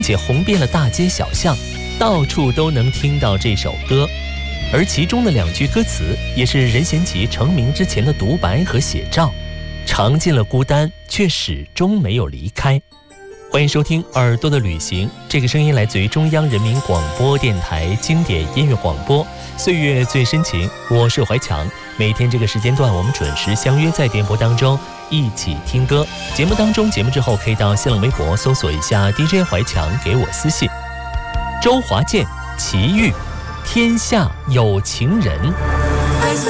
且红遍了大街小巷，到处都能听到这首歌。而其中的2句歌词也是任贤齐成名之前的独白和写照：尝尽了孤单，却始终没有离开。欢迎收听耳朵的旅行，这个声音来自于中央人民广播电台经典音乐广播，岁月最深情，我是怀强。每天这个时间段，我们准时相约在电波当中一起听歌。节目之后可以到新浪微博搜索一下 DJ 怀强，给我私信。周华健、齐豫，天下有情人。